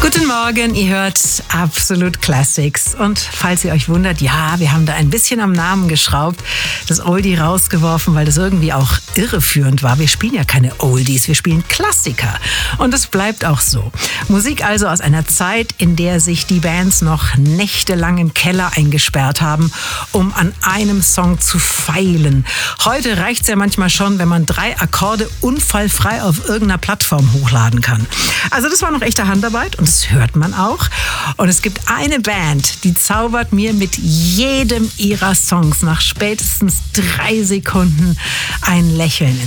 Guten Morgen, ihr hört Absolut Classics. Und falls ihr euch wundert, ja, wir haben da ein bisschen am Namen geschraubt, das Oldie rausgeworfen, weil das irgendwie auch irreführend war. Wir spielen ja keine Oldies, wir spielen Klassiker. Und es bleibt auch so. Musik also aus einer Zeit, in der sich die Bands noch nächtelang im Keller eingesperrt haben, um an einem Song zu feilen. Heute reicht's ja manchmal schon, wenn man 3 Akkorde unfallfrei auf irgendeiner Plattform hochladen kann. Also das war noch echte Handarbeit und das hört man auch. Und es gibt eine Band, die zaubert mir mit jedem ihrer Songs nach spätestens 3 Sekunden ein Lächeln